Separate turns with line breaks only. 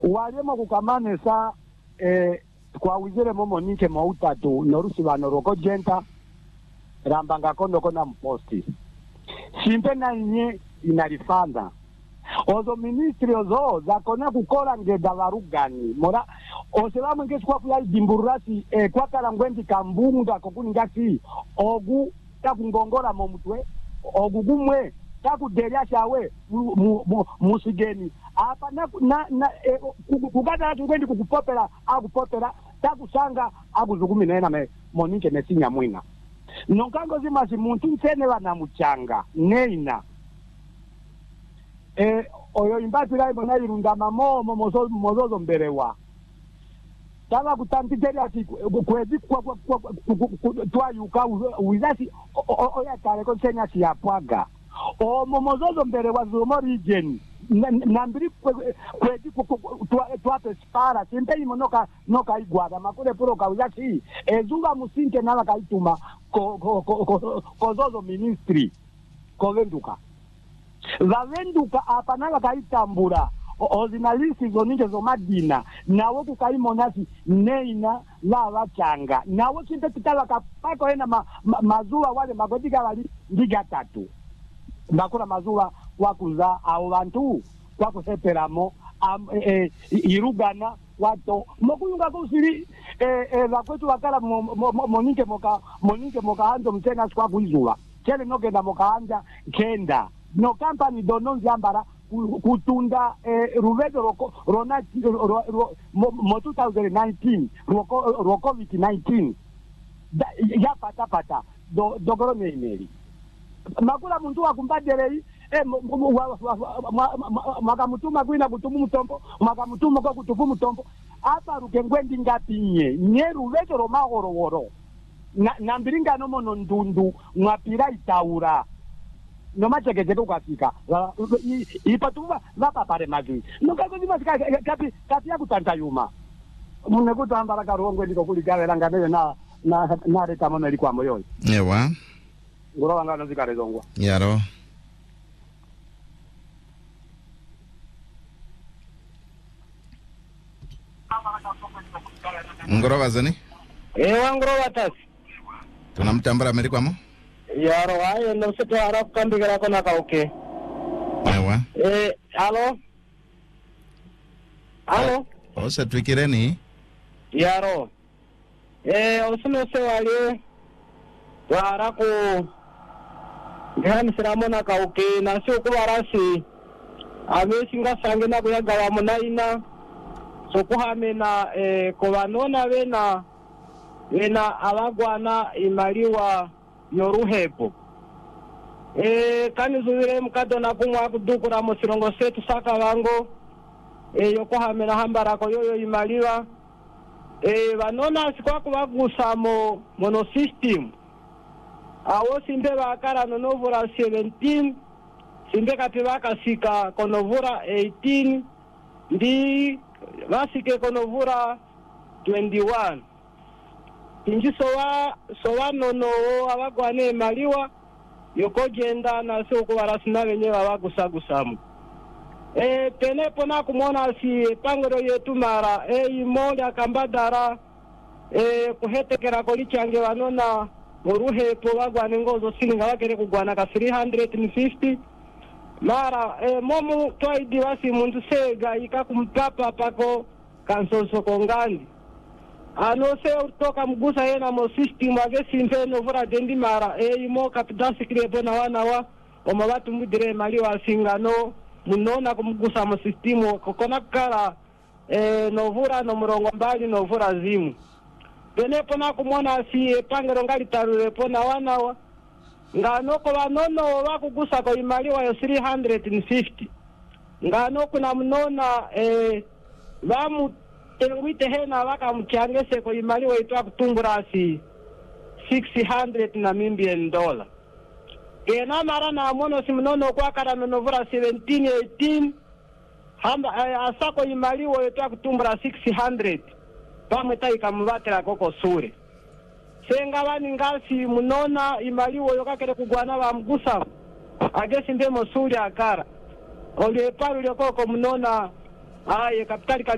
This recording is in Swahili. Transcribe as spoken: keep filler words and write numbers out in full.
walema kukamanesa eh kwa wizere momo nike mautatu norusi vanoroko jenta rambanga kondo kona mposti simpe na inye inarifanda ozo ministri ozo zakona kukora ngeda varugani mora osela mwengesi kwa kuya dimburasi eh, kwa karangwendi kambunga kokuni ngasi ogu takungongora momutwe ogu gumwe takuderia shawe musigeni apa na na, na e, kugada atu kwendi kukupopera akupopera takusanga akuzugumi na me monike nesinya mwina nonkango zima si muntu nsene wana muchanga neina e oyo imbati la ibona irunda mamo mozo mozo mberewa tala kutantiteria ati kwezi kwa twayuka wizasi oya kale konsenya si yapwaga o momozozo mbere wa zumo region nambiri kwezi twape spara simpe imonoka noka igwada makule puro kauzasi ezunga musinke nala kaituma ko ko ko kozozo ministry ko venduka va venduka apa nala kaitambura ozinalisi zoninje zo madina nawo kukaimonasi neina lava changa nawo simpe tutala kapako ena ma, ma, mazua wale magodika wali ndiga tatu nakuna mazula wakuza au bantu wakuseperamo am, e, e, irugana wato mokuyunga kusiri eh e, bakwetu wakala mo, mo, mo, monike moka monike moka hando mtena kwa kuizula kele no kenda moka hanja kenda no company dono nzambara kutunda eh, ruvedo roko rona ro, ro, ro, mo, mo twenty nineteen roko ro covid nineteen da, ya pata pata do dogoro meimeri makula muntu wakumbadere eh makamutuma kwina kutumu mutombo makamutuma kwa kutufu mutombo apa rukengwendi ngapinye nyeru veto romagoro woro na nambiringa no mono ndundu mwapira itaura no machekete kwafika ipatuva vapa pare mazi nokako zimasika kapi kapi yakutanta yuma mune kutambara karongo ndiko kuligavera ngane na na na reta mono likwa moyo
ewa
ngoro wanga nozikare zongwa
yaro ngoro wazani
ewa ngoro watasi
tunamtambara Amerika mo
yaro ayo no se to ara kambigara kona ka okay
ewa
eh alo alo
o se twikireni
yaro eh osino se wale wara ko ngani siramona ka okay na sio ko warasi ame singa sange na kuyaga wa munaina so kuhamena eh ko banona bena bena abagwana imaliwa yoruhepo eh kani zubire mukado na kumwa kudukura mu sirongo setu saka bango eh yokohamena hambara ko yoyo imaliwa eh banona sikwa kubagusa mo mono system awo simbe bakara no novura seventeen simbe katibaka sika konovura eighteen ndi basike konovura twenty-one inji sowa sowa nono abagwane maliwa yokogenda na se okubarasina benye babagusagusamu eh tenepo na kumona si pangoro yetu mara eh imoja kambadara eh kuhetekera koli change banona muruhe po bagwane ngozo silinga bakere kugwana ka three hundred fifty mara eh momu twaidi wasi muntu sega ikakumpapa pako kansoso kongandi ano se utoka mgusa yena mo system agesi mpeno vura dendi mara e imo kapitasi kirebo na wana wa oma watu mudire mali wa singano munona kumgusa mo system kokona kala e novura no murongo mbali novura zimu bene pona kumona si pangero ngali tarure pona wana wa ngano ko banono wakugusa ko imali wa three hundred fifty ngano kuna mnona e bamu tengwite hena waka mchangese ko imali wa itwa kutumbura si six hundred na million dollar ena mara na mono simnono kwa kara novura seventeen eighteen hamba asako imali wa itwa kutumbura six hundred pamwe taika mbatera koko sure senga bani ngasi munona imali wo yokakere kugwana ba mgusa agesi ndemo sure akara ole paru lekoko munona aye kapitali